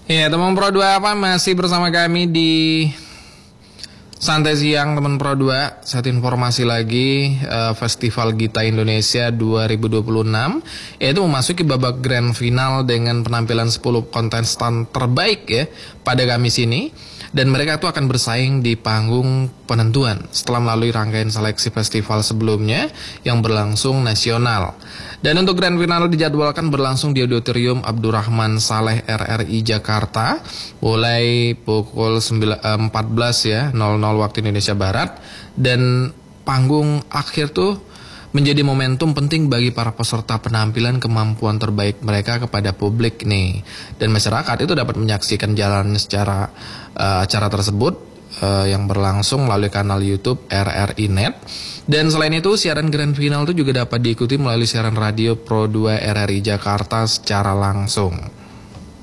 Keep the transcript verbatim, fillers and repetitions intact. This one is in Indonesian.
Ya, teman Pro dua apa masih bersama kami di Santai Siang teman Pro dua. Saat informasi lagi uh, Festival Gita Indonesia dua ribu dua puluh enam yaitu memasuki babak grand final dengan penampilan sepuluh kontestan terbaik ya pada Kamis ini. Dan mereka tuh akan bersaing di panggung penentuan setelah melalui rangkaian seleksi festival sebelumnya yang berlangsung nasional. Dan untuk grand final dijadwalkan berlangsung di Auditorium Abdurrahman Saleh R R I Jakarta mulai pukul empat belas ya nol nol waktu Indonesia Barat. Dan panggung akhir tuh menjadi momentum penting bagi para peserta penampilan kemampuan terbaik mereka kepada publik nih. Dan masyarakat itu dapat menyaksikan jalannya secara uh, acara tersebut uh, yang berlangsung melalui kanal YouTube R R I Net. Dan selain itu siaran grand final itu juga dapat diikuti melalui siaran radio Pro dua R R I Jakarta secara langsung.